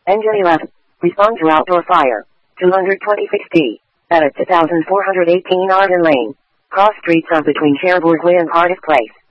Engine 11. Respond to outdoor fire. 226D. Edit 2418 Arden Lane. Cross streets are between Cherbourg and Cardiff Place.